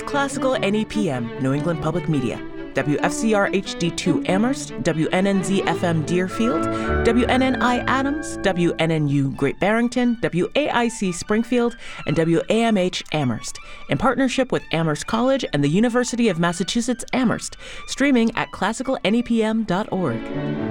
Classical NEPM, New England Public Media. WFCR HD2 Amherst, WNNZ FM Deerfield, WNNI Adams, WNNU Great Barrington, WAIC Springfield, and WAMH Amherst, in partnership with Amherst College and the University of Massachusetts Amherst, streaming at classicalnepm.org.